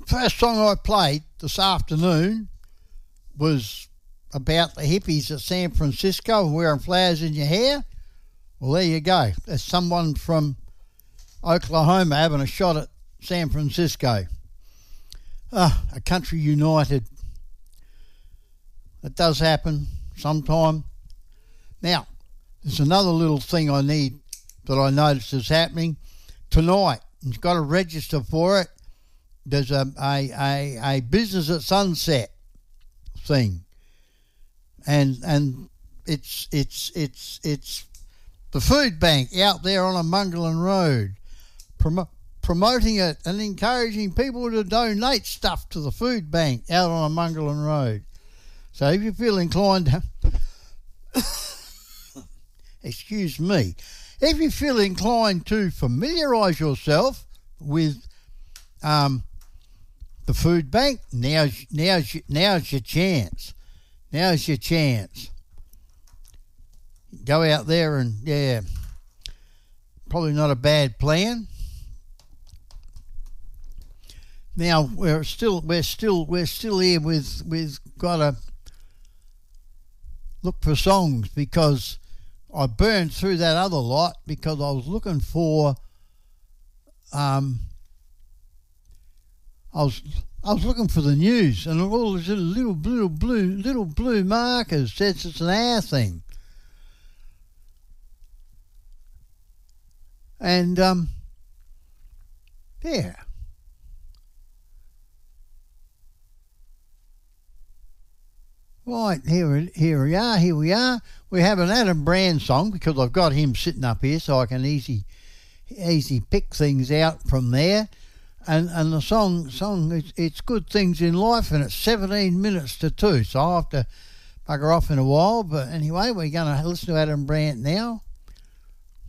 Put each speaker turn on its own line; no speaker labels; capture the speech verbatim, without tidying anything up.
first song I played this afternoon was about the hippies at San Francisco and wearing flowers in your hair. Well, there you go. There's someone from Oklahoma having a shot at San Francisco. Ah, a country united. It does happen sometime. Now, there's another little thing I need that I noticed is happening tonight. You've got to register for it. There's a, a, a, a business at sunset thing. And and it's it's it's it's the food bank out there on a Mungerland Road, prom- promoting it and encouraging people to donate stuff to the food bank out on a Mungerland Road. So if you feel inclined to, excuse me, if you feel inclined to familiarise yourself with um, the food bank, now's, now's, now's your chance. Now's your chance. Go out there and, yeah, probably not a bad plan. Now we're still we're still we're still here with with gotta look for songs because I burned through that other lot because I was looking for um I was I was looking for the news and all these little little blue blue little blue markers says it's an hour thing. And um yeah. Right, here, here we are, here we are. We have an Adam Brand song because I've got him sitting up here so I can easy easy pick things out from there. And and the song, song it's, it's Good Things in Life, and it's seventeen minutes to two, so I'll have to bugger off in a while. But anyway, we're going to listen to Adam Brand now.